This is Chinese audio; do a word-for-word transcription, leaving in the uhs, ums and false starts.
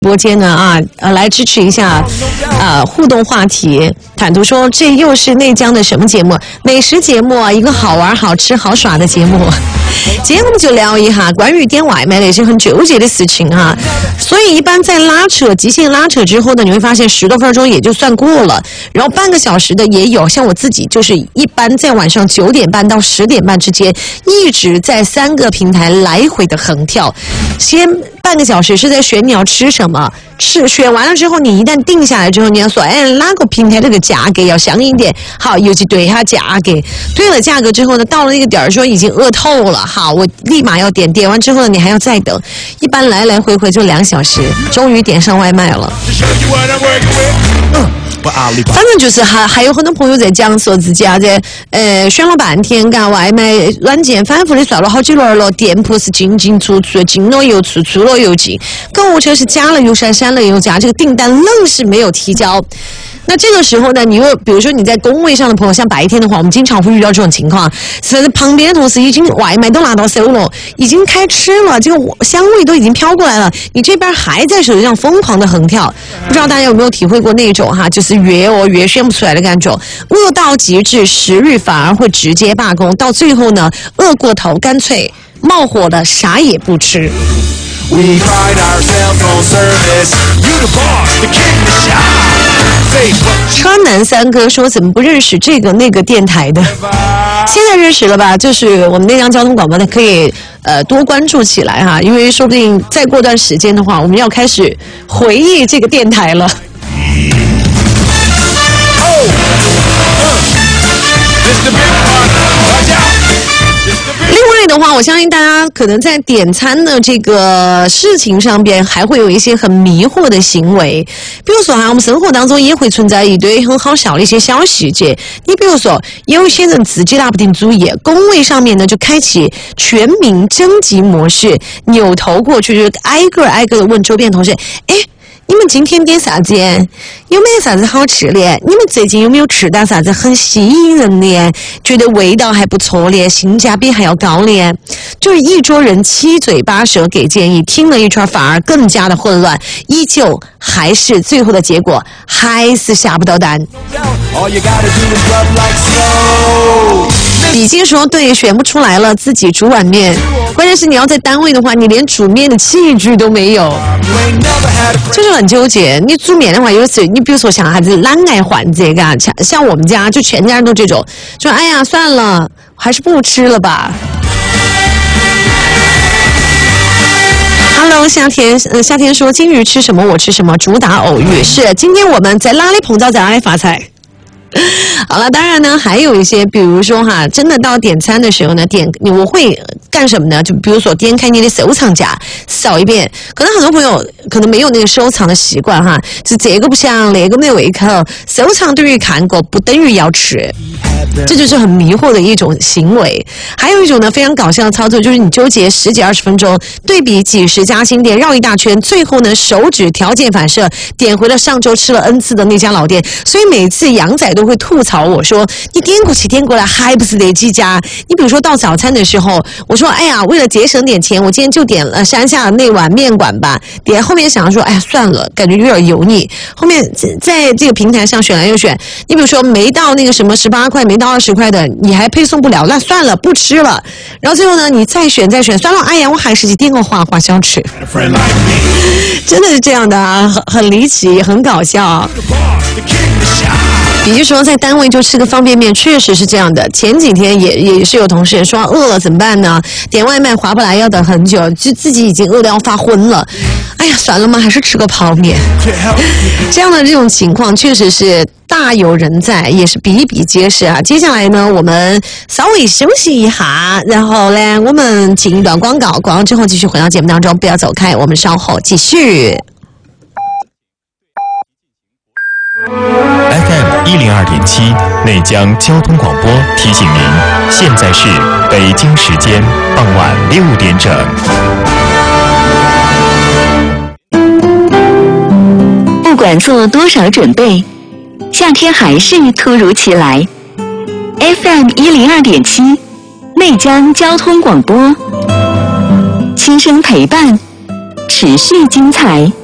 播间呢啊呃来支持一下呃互动话题。坦途说这又是内江的什么节目？美食节目啊，一个好玩好吃好耍的节目。今天我们就聊一下关于点外卖的一些很纠结的事情啊。所以一般在拉扯极限拉扯之后呢，你会发现十多分钟也就算过了，然后半个小时的也有。像我自己就是一般在晚上九点半到十点半之间，一直在三个平台来回的横跳。先半个小时是在选你要吃什么，吃选完了之后，你一旦定下来之后，你要说，哎，哪个平台这个价格要相应点，好，尤其对一下价格，对了价格之后呢，到了那个点儿说已经饿透了，好，我立马要点，点完之后呢，你还要再等，一般来来回回就两小时，终于点上外卖了。反正就是还还有很多朋友在讲说自己啊在呃选了半天，干外卖软件反复的刷了好几轮了，店铺是进进出出，进了又出，出了又进，购物车是加了又删，删了又加，这个订单愣是没有提交。那这个时候呢，你又比如说你在工位上的朋友，像白天的话，我们经常会遇到这种情况，甚至旁边的同事已经外卖都拿到手了，已经开吃了，这个香味都已经飘过来了，你这边还在手机上疯狂的横跳，不知道大家有没有体会过那种哈，就是越饿越选不出来的感觉，饿到极致，食欲反而会直接罢工，到最后呢，饿过头，干脆冒火了，啥也不吃。We pride ourselves on service. You the boss, the king, the shot. 川南三哥说怎么不认识这个那个电台的？现在认识了吧？就是我们内江交通广播的，可以呃多关注起来哈，因为说不定再过段时间的话，我们要开始回忆这个电台了。另外的话，我相信大家可能在点餐的这个事情上边，还会有一些很迷惑的行为。比如说哈，我们生活当中也会存在一堆很好笑的一些小细节。你比如说，有些人自己拿不定主意，工位上面呢就开启全民征集模式，扭头过去就挨个挨个的问周边同学，哎。你们今天点啥子？有没有啥子好吃的？你们最近有没有吃到啥子很吸引人的？觉得味道还不错的，性价比还要高的？就是一桌人七嘴八舌给建议，听了一圈反而更加的混乱，依旧还是最后的结果还是下不到单。已经说对选不出来了，自己煮碗面，关键是你要在单位的话，你连煮面的器具都没有，就是很纠结。你煮面的话，有时你比如说像孩子懒爱换这个，像像我们家就全家人都这种，说哎呀算了，还是不吃了吧。Hello， 夏天，呃，夏天说金鱼吃什么我吃什么，主打偶遇。是，今天我们在哪里碰到，在哪里发财。好了，当然呢，还有一些，比如说哈，真的到点餐的时候呢，点我会干什么呢？就比如说点开你的收藏夹，扫一遍。可能很多朋友可能没有那个收藏的习惯哈，就这个不香，那个没胃口。收藏等于看过，不等于要吃，这就是很迷惑的一种行为。还有一种呢，非常搞笑的操作，就是你纠结十几二十分钟，对比几十家新店，绕一大圈，最后呢，手指条件反射点回了上周吃了 N 次的那家老店。所以每次杨仔都会吐槽我说，你点过去点过来还不是那几家？你比如说到早餐的时候，我说哎呀，为了节省点钱，我今天就点了山下的那碗面馆吧。点后面想说，哎呀算了，感觉有点油腻。后面在这个平台上选来又选，你比如说没到那个什么十八块，没到二十块的，你还配送不了，那算了，不吃了。然后最后呢，你再选再选，算了，哎呀，我还是去点个花花小吃。真的是这样的啊，很很离奇，很搞笑。比如说在单位就吃个方便面，确实是这样的。前几天也也是有同事说饿了怎么办呢？点外卖划不来，要等很久，就自己已经饿得要发昏了。哎呀，算了嘛，还是吃个泡面。这样的这种情况确实是大有人在，也是比比皆是啊。接下来呢，我们稍微休息一下，然后呢，我们进一段广告，广告之后继续回到节目当中，不要走开，我们稍后继续。 F M 一零二点七内江交通广播提醒您，现在是北京时间傍晚六点整。 不管做多少准备，夏天还是突如其来。F M 一零二点七内江交通广播，轻声陪伴，持续精彩。